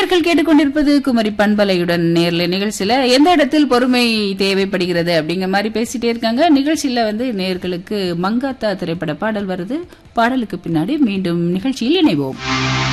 நேயர்கள் கேட்டுக்கொண்டிருப்பது குமரி பண்பலையுடன் நேர்ல நிகழ்ச்சியில எந்த இடத்தில் பொறுமை தேவைப்படுகிறது அப்படிங்கிற மாதிரி பேசிட்டே இருக்காங்க. நிகழ்ச்சியில நேயர்களுக்கு மங்காத்தா திரைப்பட பாடல் வருது. பாடலுக்கு பின்னாடி மீண்டும் நிகழ்ச்சியில் இணைவோம்.